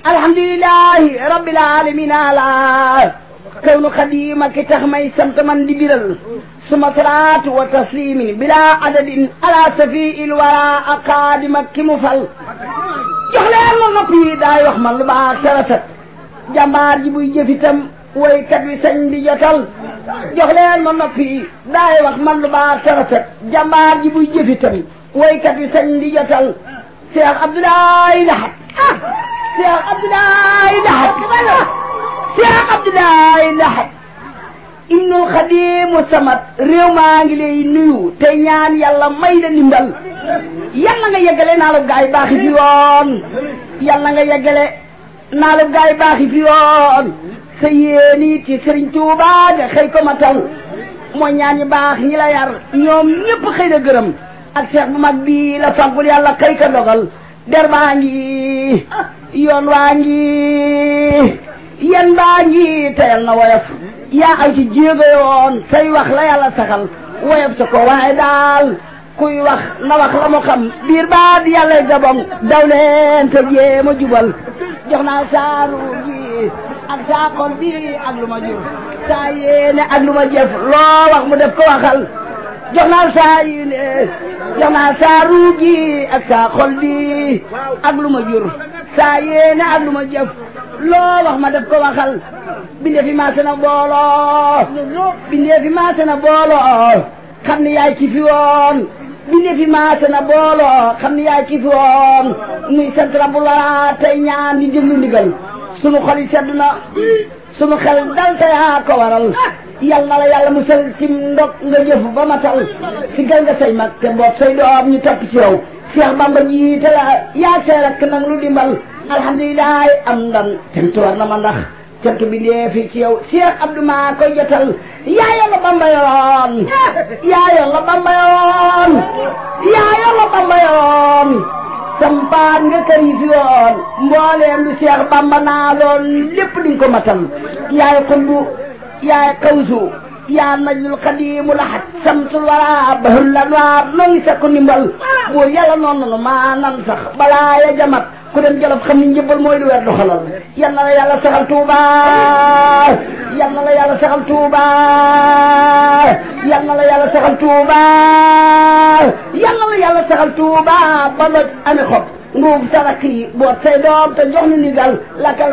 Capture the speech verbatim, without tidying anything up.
alhamdulillahi rabbil alamin ala kawnu xadima ki tax may sant man di biral suma salaatu wa taslimin bila adadin ala safiil wara aqaadima ki mu fal jox leen ma noppi daay wax man lu baax te rafet jàmbaar ji buy jëfitam woykat wi sañ di jotal jox leen ma noppi daay wax man lu baax te rafet jàmbaar ji buy jëfitam woykat wi sañ di jotal Cheikh Abdoulaye Lahat Cheikh Abdoulaye Lahat Cheikh Abdoulaye Lahat Ibnul Xadimu Samat réew maa ngi lay nuyu te ñaan yàlla may la ndimbal yàlla nga yeggale naa la gaay baaxi fi yoon yàlla nga yeggale naa la gaay baaxi fi yoon sa yéeni ci Sëriñ Tuubaa nga xëy ko ma taw mooy ñaan ñi baax ñi la yar ñoom ñëpp xëy na gërëm ak seex bu mag bi la faggul yàlla xëy ka dogal der baa ngi yoon waa ngi yen baa ngi teyal na woyof yaa aw ci jéego yoon say wax la yàlla saxal woyof sa ko waaye daal kuy wax na wax la mu xam biir baa di yàlla gabong daw leen te jéema jubal jox naa saaru gi ak saa xol bi ak lu ma jur saa yéene ak lu ma jëf loo wax mu def ko waxal jox naa saa yéene jox naa saaru gi ak saa xol bi ak lu ma jur saa yéene ak lu ma jëf loo wax ma def ko waxal bindee fi maase na booloo bindee fi maase na booloo xam ni yaay ci fi woon bindee fi maase na booloo xam ni yaay ci fi woon nuy sant Rabbu la tey ñaan di déglu ndigal sunu xol yi sedd na sunu xel dal te yaa ko waral yal na la yàlla musal ci ndog nga jëf ba matal si gal nga say mag te boot say doom ñu topp ci yow Cheikh Bamba jiite la yaa see rek nag lu dimbal alhamdulilah am ndan cant war na ma ndax cant bi dee fi ci yow Cheikh Abdou maa koy jotal yaa yàlla Bamba yoon yaa yàlla Bamba yoon yaa yàlla Bamba yoon sampaan nga kër yi fi yoon mbooleem lu Cheikh Bamba naa loon lépp di nga ko matal yaay xutbu yaay kawsu yaa najlul xadimu lahat samsul wara bahrul anwaar noo ngi sakku ndimbal buur yàlla noonu nanu maa nan sax balaa ya jamat ku dem Jolof xam ni njëbbal mooy lu weer doxalal yal na la yàlla saxal Tuuba yal na la yàlla saxal Tuuba yal na la yàlla saxal Tuuba yal na la yàlla saxal Tuuba ba loj ami xob nguub saraki boot say doom te jox ni ndigal lakal